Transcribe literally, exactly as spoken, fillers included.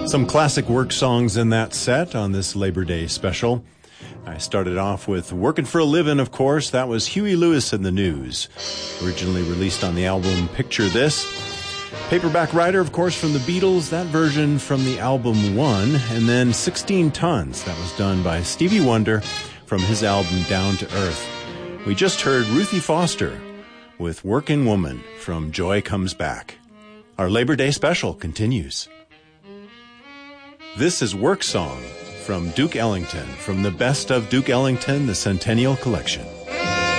Some classic work songs in that set on this Labor Day special. I started off with Workin' for a Livin', of course. That was Huey Lewis and the News, originally released on the album Picture This. Paperback Writer, of course, from the Beatles, that version from the album One, and then sixteen tons, that was done by Stevie Wonder from his album Down to Earth. We just heard Ruthie Foster with Working Woman from Joy Comes Back. Our Labor Day special continues. This is Work Song from Duke Ellington, from the Best of Duke Ellington, the Centennial Collection.